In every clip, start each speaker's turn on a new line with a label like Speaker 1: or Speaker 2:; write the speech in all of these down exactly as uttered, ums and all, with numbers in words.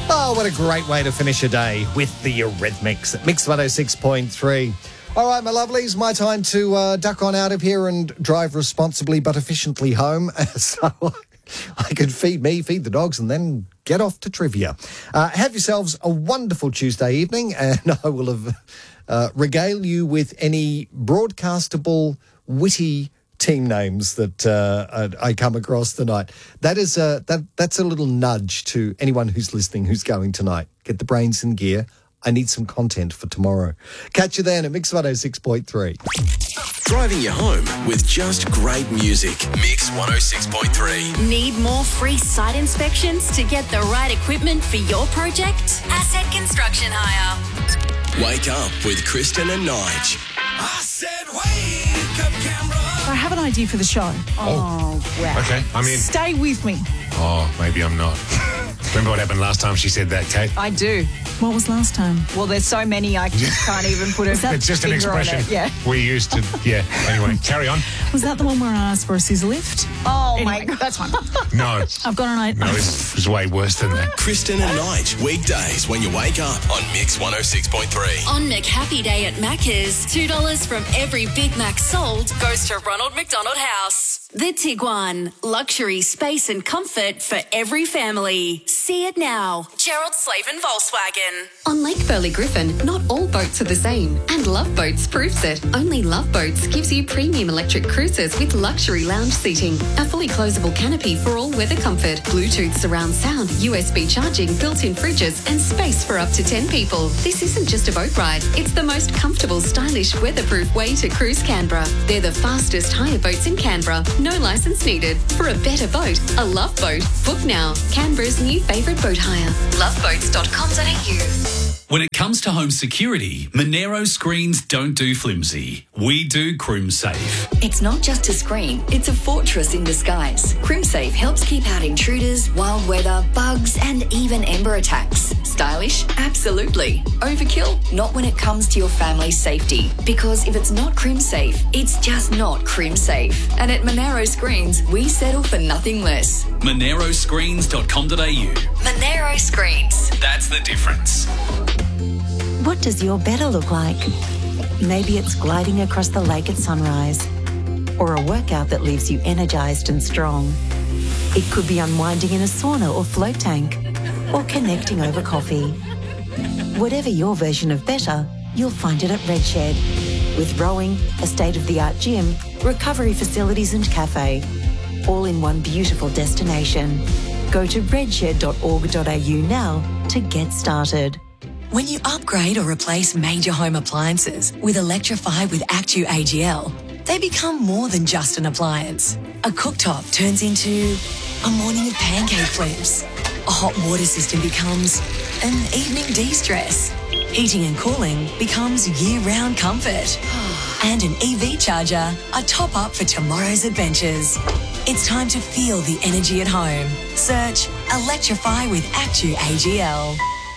Speaker 1: Oh, what a great way to finish a day with the Eurythmics at Mix one oh six point three. All right, my lovelies, my time to uh, duck on out of here and drive responsibly but efficiently home so I can feed me, feed the dogs, and then get off to trivia. Uh, have yourselves a wonderful Tuesday evening, and I will have uh, regale you with any broadcastable, witty team names that uh, I come across tonight. That is a, that that's a little nudge to anyone who's listening who's going tonight. Get the brains in gear. I need some content for tomorrow. Catch you then at Mix one oh six point three.
Speaker 2: Driving you home with just great music. Mix one oh six point three.
Speaker 3: Need more free site inspections to get the right equipment for your project? Asset Construction Hire.
Speaker 2: Wake up with Kristen and Nige.
Speaker 4: I said wake up, Canberra.
Speaker 5: I have an idea for the show.
Speaker 6: Oh,
Speaker 5: wow.
Speaker 6: Okay, I'm in.
Speaker 5: Stay with me.
Speaker 6: Oh, maybe I'm not. Remember what happened last time she said that, Kate?
Speaker 5: I do. What was last time? Well, there's so many I can't even put a
Speaker 6: It's just an
Speaker 5: finger on
Speaker 6: expression
Speaker 5: it. Yeah.
Speaker 6: we used to, yeah. Anyway, carry on.
Speaker 5: Was that the one where I asked for a scissor lift? Oh, my God. That's fine.
Speaker 6: No.
Speaker 5: I've got an idea.
Speaker 6: No, it's, it's way worse than that.
Speaker 2: Kristen and Nige, weekdays when you wake up on Mix one oh six point three.
Speaker 3: On McHappy Day at Macca's, two dollars from every Big Mac sold goes to Ronald McDonald House. The Tiguan, luxury, space and comfort for every family. See it now. Gerald Slavin Volkswagen.
Speaker 7: On Lake Burley Griffin, not all boats are the same, and Love Boats proves it. Only Love Boats gives you premium electric cruisers with luxury lounge seating, a fully closable canopy for all weather comfort, Bluetooth surround sound, U S B charging, built-in fridges, and space for up to ten people. This isn't just a boat ride, it's the most comfortable, stylish, weatherproof way to cruise Canberra. They're the fastest hire boats in Canberra. No licence needed. For a better boat, a Love Boat. Book now. Canberra's new favourite boat hire. love boats dot com dot a u.
Speaker 8: When it comes to home security, Monero screens don't do flimsy. We do CrimSafe.
Speaker 9: It's not just a screen, it's a fortress in disguise. CrimSafe helps keep out intruders, wild weather, bugs, and even Ember attacks. Stylish? Absolutely. Overkill? Not when it comes to your family's safety. Because if it's not CrimSafe, it's just not CrimSafe. And at Monero Screens, we settle for nothing less.
Speaker 8: Monero screens dot com dot a u.
Speaker 9: Monero Screens.
Speaker 8: That's the difference.
Speaker 10: What does your better look like? Maybe it's gliding across the lake at sunrise, or a workout that leaves you energized and strong. It could be unwinding in a sauna or float tank, or connecting over coffee. Whatever your version of better, you'll find it at Redshed. With rowing, a state-of-the-art gym, recovery facilities and cafe, all in one beautiful destination. Go to redshed dot org dot a u now to get started.
Speaker 11: When you upgrade or replace major home appliances with Electrify with Actu A G L, they become more than just an appliance. A cooktop turns into a morning of pancake flips. A hot water system becomes an evening de-stress. Heating and cooling becomes year-round comfort. And an E V charger, a top-up for tomorrow's adventures. It's time to feel the energy at home. Search Electrify with Actu A G L.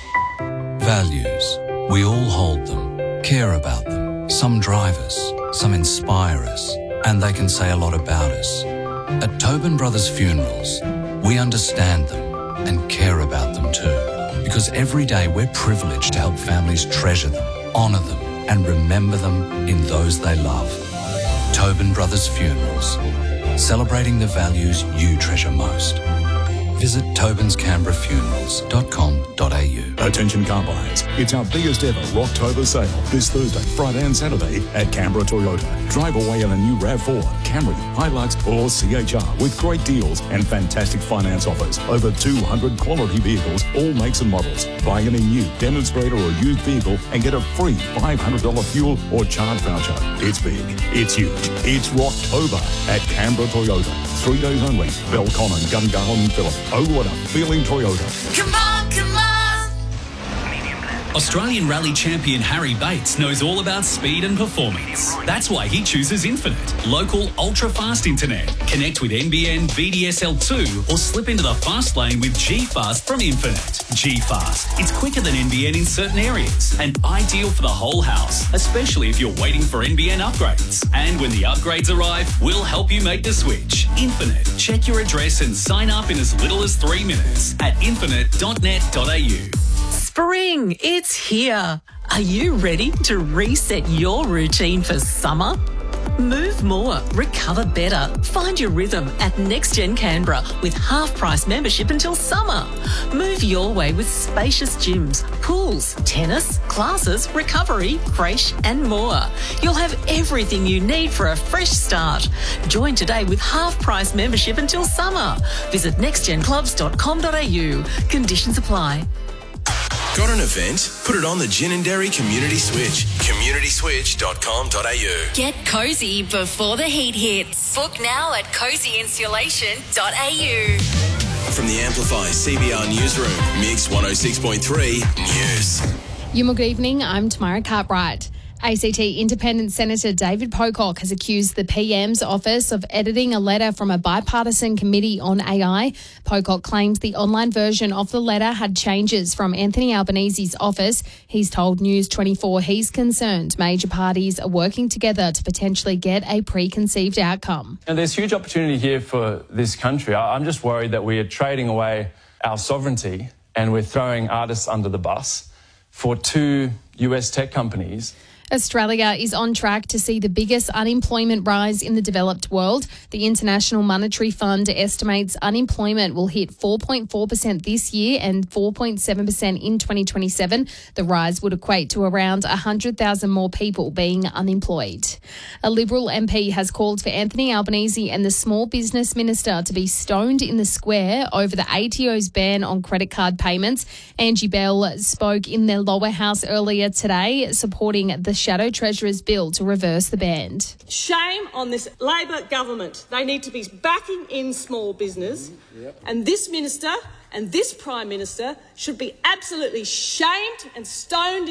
Speaker 12: Values. We all hold them, care about them. Some drive us, some inspire us, and they can say a lot about us. At Tobin Brothers Funerals, we understand them and care about them too. Because every day we're privileged to help families treasure them, honour them, and remember them in those they love. Tobin Brothers Funerals, celebrating the values you treasure most. Visit tobins canberra funerals dot com dot a u.
Speaker 13: Attention car buyers. It's our biggest ever Rocktober sale this Thursday, Friday and Saturday at Canberra Toyota. Drive away in a new RAV four, Camry, Hilux or C H R with great deals and fantastic finance offers. Over two hundred quality vehicles, all makes and models. Buy any new demonstrator or used vehicle and get a free five hundred dollars fuel or charge voucher. It's big. It's huge. It's Rocktober at Canberra Toyota. Three days only. Belconnen, Gungahlin and Phillip. Oh, what a feeling Toyota.
Speaker 4: Come on, come on. Medium blend.
Speaker 8: Australian rally champion Harry Bates knows all about speed and performance. That's why he chooses Infinite, local ultra-fast internet. Connect with N B N V D S L two or slip into the fast lane with G-Fast from Infinite. G-Fast. It's quicker than N B N in certain areas and ideal for the whole house, especially if you're waiting for N B N upgrades. And when the upgrades arrive, we'll help you make the switch. Infinite. Check your address and sign up in as little as three minutes at infinite dot net dot a u.
Speaker 14: Spring, it's here. Are you ready to reset your routine for summer? Move more, recover better. Find your rhythm at NextGen Canberra with half-price membership until summer. Move your way with spacious gyms, pools, tennis, classes, recovery, creche and more. You'll have everything you need for a fresh start. Join today with half-price membership until summer. Visit next gen clubs dot com dot a u. Conditions apply.
Speaker 2: Got an event? Put it on the Gin and Dairy Community Switch. community switch dot com dot a u.
Speaker 3: Get cozy before the heat hits. Book now at cozy insulation dot a u.
Speaker 2: From the Amplify C B R Newsroom, Mix one oh six point three News.
Speaker 15: Good evening, I'm Tamara Cartwright. A C T Independent Senator David Pocock has accused the P M's office of editing a letter from a bipartisan committee on A I. Pocock claims the online version of the letter had changes from Anthony Albanese's office. He's told News twenty-four he's concerned major parties are working together to potentially get a preconceived outcome.
Speaker 16: And there's huge opportunity here for this country. I'm just worried that we are trading away our sovereignty and we're throwing artists under the bus for two U S tech companies.
Speaker 15: Australia is on track to see the biggest unemployment rise in the developed world. The International Monetary Fund estimates unemployment will hit four point four percent this year and four point seven percent in twenty twenty-seven. The rise would equate to around one hundred thousand more people being unemployed. A Liberal M P has called for Anthony Albanese and the Small Business Minister to be stoned in the square over the A T O's ban on credit card payments. Angie Bell spoke in the lower house earlier today, supporting the Shadow Treasurer's bill to reverse the ban.
Speaker 17: Shame on this Labor government. They need to be backing in small business. Yep. And this minister and this Prime Minister should be absolutely shamed and stoned